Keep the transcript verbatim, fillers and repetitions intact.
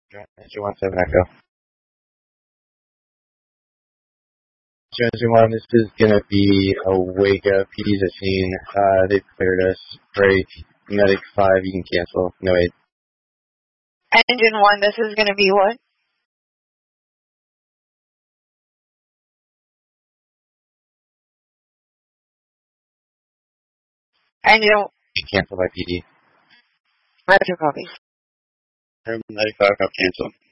Engine one seven Echo. Engine one, this is gonna be a wake up. P D's at scene. Uh, they've cleared us. Break. Medic five, you can cancel. No aid. Engine one, this is gonna be what? Engine. Cancel by P D. Roger, copy. Medic five, got cancel.